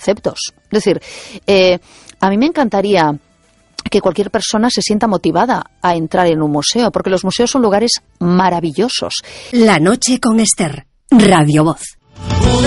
conceptos. Es decir, a mí me encantaría que cualquier persona se sienta motivada a entrar en un museo, porque los museos son lugares maravillosos. La noche con Esther, Radio Voz.